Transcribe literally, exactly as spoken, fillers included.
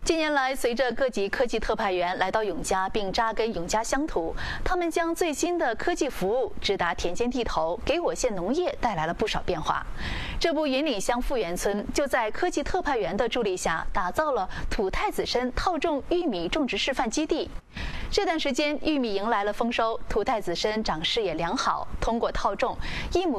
近年来，随着各级科技特派员来到永嘉并扎根永嘉乡土，他们将最新的科技服务直达田间地头，给我县农业带来了不少变化。这不，云岭乡富源村就在科技特派员的助力下，打造了土太子参套种玉米种植示范基地。这段时间，玉米迎来了丰收，土太子参长势也良好。通过套种，一亩